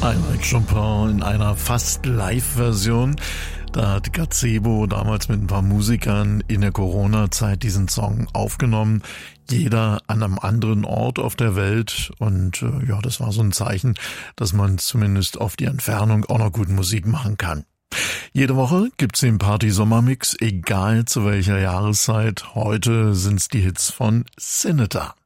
I Like Chopin in einer fast Live-Version. Da hat Gazebo damals mit ein paar Musikern in der Corona-Zeit diesen Song aufgenommen. Jeder an einem anderen Ort auf der Welt. Und ja, das war so ein Zeichen, dass man zumindest auf die Entfernung auch noch gut Musik machen kann. Jede Woche gibt's den Party-Sommermix, egal zu welcher Jahreszeit. Heute sind's die Hits von Senator.